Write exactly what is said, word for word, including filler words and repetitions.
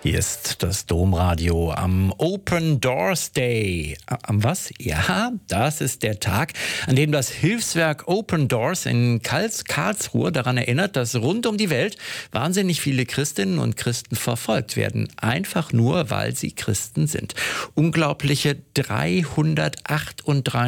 Hier ist das Domradio am Open Doors Day. Am was? Ja, das ist der Tag, an dem das Hilfswerk Open Doors in Karls Karlsruhe daran erinnert, dass rund um die Welt wahnsinnig viele Christinnen und Christen verfolgt werden. Einfach nur, weil sie Christen sind. Unglaubliche dreihundertachtunddreißig